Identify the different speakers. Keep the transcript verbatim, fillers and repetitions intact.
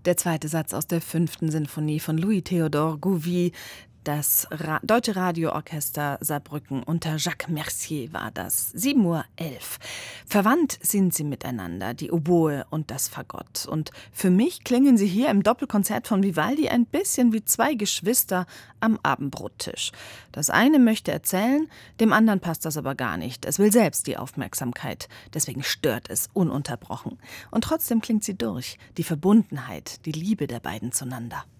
Speaker 1: Der zweite Satz aus der fünften Sinfonie von Louis-Théodore Gouvier. Das Ra- Deutsche Radioorchester Saarbrücken unter Jacques Mercier war das. sieben Uhr elf. Verwandt sind sie miteinander, die Oboe und das Fagott. Und für mich klingen sie hier im Doppelkonzert von Vivaldi ein bisschen wie zwei Geschwister am Abendbrottisch. Das eine möchte erzählen, dem anderen passt das aber gar nicht. Es will selbst die Aufmerksamkeit. Deswegen stört es ununterbrochen. Und trotzdem klingt sie durch. Die Verbundenheit, die Liebe der beiden zueinander.